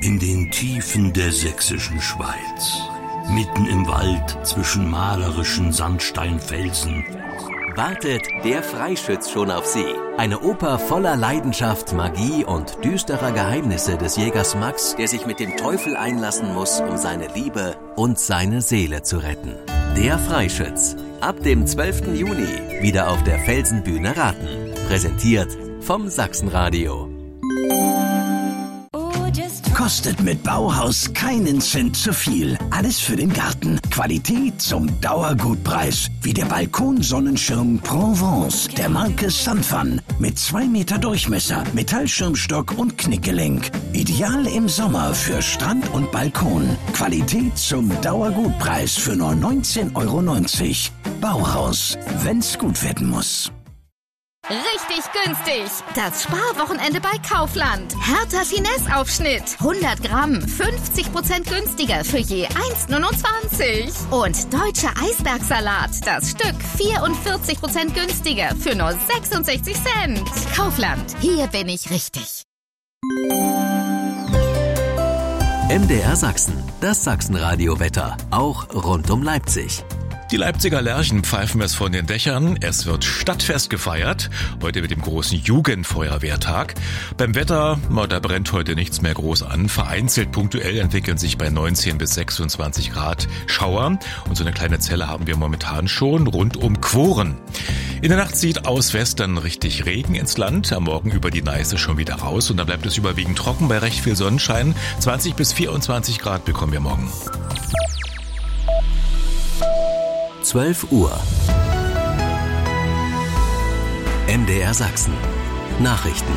In den Tiefen der sächsischen Schweiz, mitten im Wald zwischen malerischen Sandsteinfelsen, wartet Der Freischütz schon auf Sie. Eine Oper voller Leidenschaft, Magie und düsterer Geheimnisse des Jägers Max, der sich mit dem Teufel einlassen muss, um seine Liebe und seine Seele zu retten. Der Freischütz. Ab dem 12. Juni wieder auf der Felsenbühne Raten. Präsentiert vom Sachsenradio. Kostet mit Bauhaus keinen Cent zu viel. Alles für den Garten. Qualität zum Dauergutpreis. Wie der Balkonsonnenschirm Provence der Marke Sunfun. Mit 2 Meter Durchmesser, Metallschirmstock und Knickgelenk. Ideal im Sommer für Strand und Balkon. Qualität zum Dauergutpreis für nur 19,90 €. Bauhaus, wenn's gut werden muss. Richtig günstig. Das Sparwochenende bei Kaufland. Hertha Finesse-Aufschnitt. 100 Gramm, 50% günstiger für je 1,29. Und deutscher Eisbergsalat. Das Stück 44% günstiger für nur 66 Cent. Kaufland. Hier bin ich richtig. MDR Sachsen. Das Sachsenradio-Wetter. Auch rund um Leipzig. Die Leipziger Lerchen pfeifen es von den Dächern. Es wird Stadtfest gefeiert, heute mit dem großen Jugendfeuerwehrtag. Beim Wetter, da brennt heute nichts mehr groß an. Vereinzelt punktuell entwickeln sich bei 19 bis 26 Grad Schauer. Und so eine kleine Zelle haben wir momentan schon rund um Quoren. In der Nacht zieht aus West dann richtig Regen ins Land. Am Morgen über die Neiße schon wieder raus. Und dann bleibt es überwiegend trocken bei recht viel Sonnenschein. 20 bis 24 Grad bekommen wir morgen. 12 Uhr. MDR Sachsen. Nachrichten.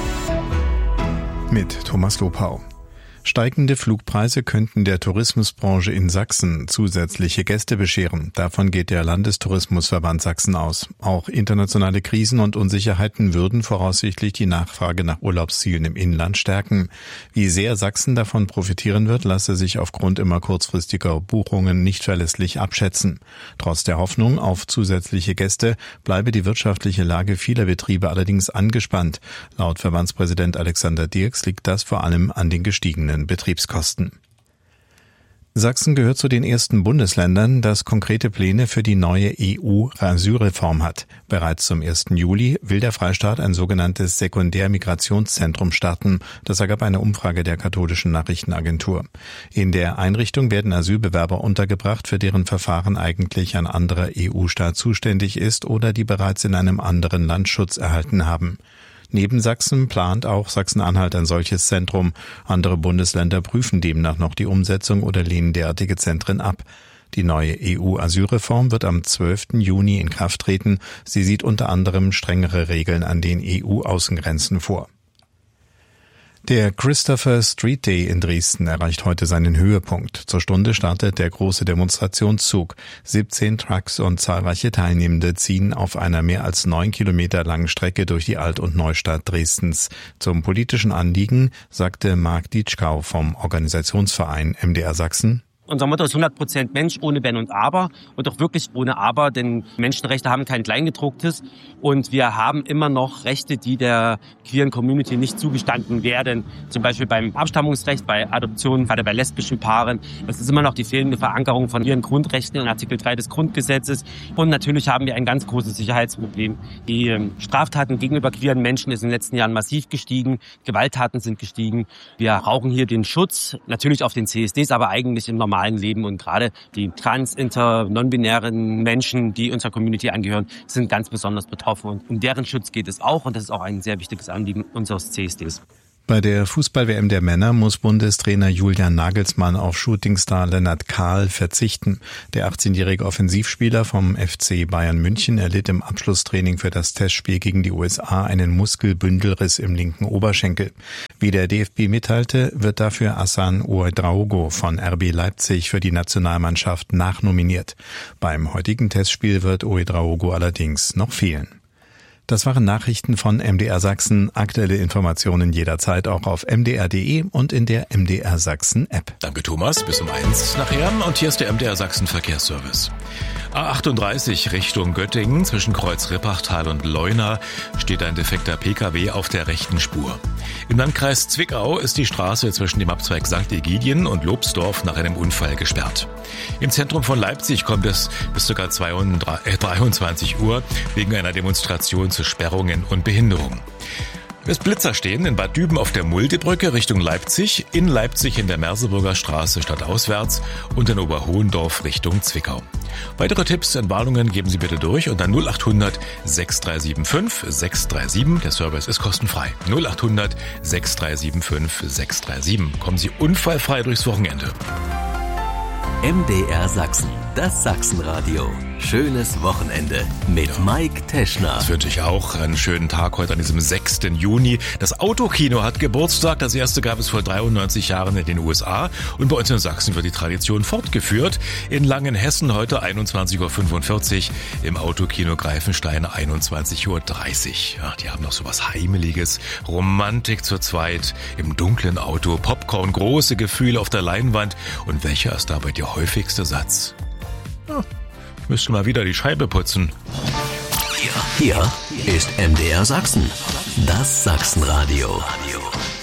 Mit Thomas Lopau. Steigende Flugpreise könnten der Tourismusbranche in Sachsen zusätzliche Gäste bescheren. Davon geht der Landestourismusverband Sachsen aus. Auch internationale Krisen und Unsicherheiten würden voraussichtlich die Nachfrage nach Urlaubszielen im Inland stärken. Wie sehr Sachsen davon profitieren wird, lasse sich aufgrund immer kurzfristiger Buchungen nicht verlässlich abschätzen. Trotz der Hoffnung auf zusätzliche Gäste bleibe die wirtschaftliche Lage vieler Betriebe allerdings angespannt. Laut Verbandspräsident Alexander Dirks liegt das vor allem an den gestiegenen Betriebskosten. Sachsen gehört zu den ersten Bundesländern, das konkrete Pläne für die neue EU-Asylreform hat. Bereits zum 1. Juli will der Freistaat ein sogenanntes Sekundärmigrationszentrum starten. Das ergab eine Umfrage der katholischen Nachrichtenagentur. In der Einrichtung werden Asylbewerber untergebracht, für deren Verfahren eigentlich ein anderer EU-Staat zuständig ist oder die bereits in einem anderen Land Schutz erhalten haben. Neben Sachsen plant auch Sachsen-Anhalt ein solches Zentrum. Andere Bundesländer prüfen demnach noch die Umsetzung oder lehnen derartige Zentren ab. Die neue EU-Asylreform wird am 12. Juni in Kraft treten. Sie sieht unter anderem strengere Regeln an den EU-Außengrenzen vor. Der Christopher Street Day in Dresden erreicht heute seinen Höhepunkt. Zur Stunde startet der große Demonstrationszug. 17 Trucks und zahlreiche Teilnehmende ziehen auf einer mehr als 9 Kilometer langen Strecke durch die Alt- und Neustadt Dresdens. Zum politischen Anliegen sagte Marc Ditschkau vom Organisationsverein MDR Sachsen: Unser Motto ist 100% Mensch ohne Wenn und Aber und auch wirklich ohne Aber, denn Menschenrechte haben kein Kleingedrucktes und wir haben immer noch Rechte, die der queeren Community nicht zugestanden werden. Zum Beispiel beim Abstammungsrecht, bei Adoptionen, gerade bei lesbischen Paaren. Das ist immer noch die fehlende Verankerung von ihren Grundrechten in Artikel 3 des Grundgesetzes. Und natürlich haben wir ein ganz großes Sicherheitsproblem. Die Straftaten gegenüber queeren Menschen ist in den letzten Jahren massiv gestiegen. Gewalttaten sind gestiegen. Wir brauchen hier den Schutz, natürlich auf den CSDs, aber eigentlich im normalen Leben, und gerade die trans-, inter-, non-binären Menschen, die unserer Community angehören, sind ganz besonders betroffen, und um deren Schutz geht es auch, und das ist auch ein sehr wichtiges Anliegen unseres CSDs. Bei der Fußball-WM der Männer muss Bundestrainer Julian Nagelsmann auf Shootingstar Lennart Kahl verzichten. Der 18-jährige Offensivspieler vom FC Bayern München erlitt im Abschlusstraining für das Testspiel gegen die USA einen Muskelbündelriss im linken Oberschenkel. Wie der DFB mitteilte, wird dafür Hassan Ouedraogo von RB Leipzig für die Nationalmannschaft nachnominiert. Beim heutigen Testspiel wird Ouedraogo allerdings noch fehlen. Das waren Nachrichten von MDR Sachsen. Aktuelle Informationen jederzeit auch auf mdr.de und in der MDR Sachsen App. Danke Thomas, bis um 1 nachher. Und hier ist der MDR Sachsen Verkehrsservice. A38 Richtung Göttingen zwischen Kreuz-Rippachtal und Leuna steht ein defekter Pkw auf der rechten Spur. Im Landkreis Zwickau ist die Straße zwischen dem Abzweig St. Egidien und Lobsdorf nach einem Unfall gesperrt. Im Zentrum von Leipzig kommt es bis ca. 23 Uhr wegen einer Demonstration zu Sperrungen und Behinderungen. Es Blitzer stehen in Bad Düben auf der Muldebrücke Richtung Leipzig, in Leipzig in der Merseburger Straße stadtauswärts und in Oberhohendorf Richtung Zwickau. Weitere Tipps und Warnungen geben Sie bitte durch unter 0800 6375 637. Der Service ist kostenfrei. 0800 6375 637. Kommen Sie unfallfrei durchs Wochenende. MDR Sachsen, das Sachsenradio. Schönes Wochenende mit Mike Teschner. Das wünsche ich auch. Einen schönen Tag heute an diesem 6. Juni. Das Autokino hat Geburtstag. Das erste gab es vor 93 Jahren in den USA. Und bei uns in Sachsen wird die Tradition fortgeführt. In Langenhessen heute 21.45 Uhr. Im Autokino Greifenstein 21.30 Uhr. Ja, die haben noch so was Heimeliges. Romantik zu zweit. Im dunklen Auto. Popcorn. Große Gefühle auf der Leinwand. Und welcher ist dabei der häufigste Satz? Ja. Müsste mal wieder die Scheibe putzen. Hier ist MDR Sachsen, das Sachsenradio.